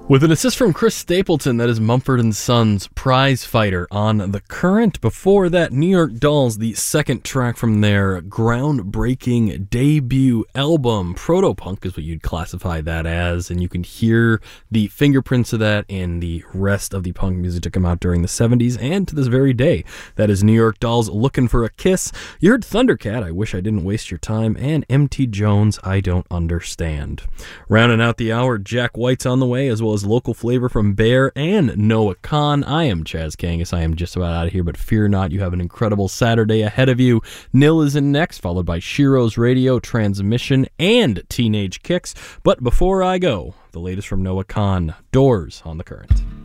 With an assist from Chris Stapleton, that is Mumford & Sons' Prize Fighter on The Current. Before that, New York Dolls, the second track from their groundbreaking debut album. Protopunk is what you'd classify that as, and you can hear the fingerprints of that in the rest of the punk music to come out during the 70s and to this very day. That is New York Dolls, Looking for a Kiss. You heard Thundercat, I Wish I Didn't Waste Your Time, and M.T. Jones, I Don't Understand. Rounding out the hour, Jack White's on the way, as well as local flavor from Bear and Noah Kahan. I am Chaz Kangas. I am just about out of here, but fear not, you have an incredible Saturday ahead of you. Nil is in next, followed by Shiro's Radio, Transmission, and Teenage Kicks. But before I go, the latest from Noah Kahan, Doors on The Current.